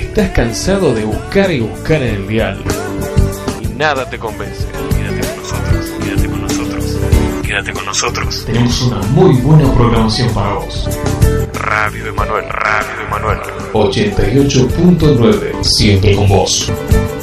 Estás cansado de buscar y buscar en el dial y nada te convence. Quédate con nosotros, quédate con nosotros, quédate con nosotros. Tenemos una muy buena programación para vos. Radio Emanuel, Radio Emanuel 88.9, siempre con vos.